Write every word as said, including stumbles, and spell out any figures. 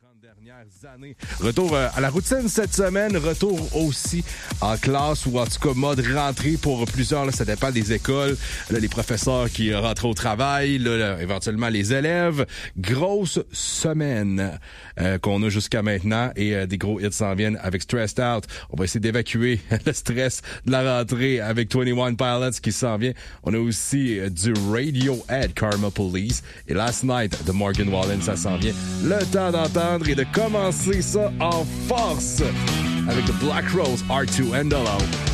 Dernières années. Retour euh, à la routine cette semaine, retour aussi en classe ou en tout cas mode rentrée pour plusieurs, là, ça dépend des écoles, là, les professeurs qui rentrent au travail, là, là, éventuellement les élèves. Grosse semaine euh, qu'on a jusqu'à maintenant et euh, des gros hits s'en viennent avec Stressed Out. On va essayer d'évacuer le stress de la rentrée avec Twenty One Pilots qui s'en vient. On a aussi euh, du Radiohead, Karma Police et Last Night de Morgan Wallen, ça s'en vient. Le temps d'entendre et de commencer ça en force avec The Black Rose, R two and L O.